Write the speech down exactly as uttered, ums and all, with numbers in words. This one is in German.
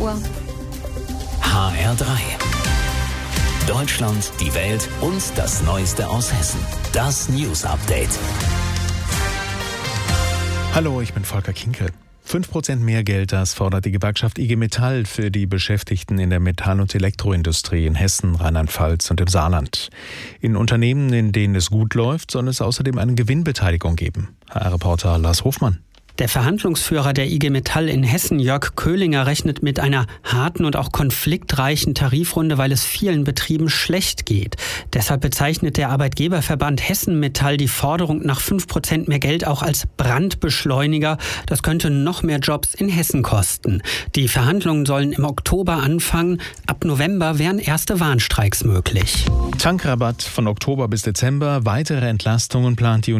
Uhr. H R drei. Deutschland, die Welt und das Neueste aus Hessen. Das News Update. Hallo, ich bin Volker Kinkel. fünf Prozent mehr Geld, das fordert die Gewerkschaft I G Metall für die Beschäftigten in der Metall- und Elektroindustrie in Hessen, Rheinland-Pfalz und im Saarland. In Unternehmen, in denen es gut läuft, soll es außerdem eine Gewinnbeteiligung geben. H R-Reporter Lars Hofmann. Der Verhandlungsführer der I G Metall in Hessen, Jörg Köhlinger, rechnet mit einer harten und auch konfliktreichen Tarifrunde, weil es vielen Betrieben schlecht geht. Deshalb bezeichnet der Arbeitgeberverband Hessen Metall die Forderung nach fünf Prozent mehr Geld auch als Brandbeschleuniger. Das könnte noch mehr Jobs in Hessen kosten. Die Verhandlungen sollen im Oktober anfangen. Ab November wären erste Warnstreiks möglich. Tankrabatt von Oktober bis Dezember. Weitere Entlastungen plant die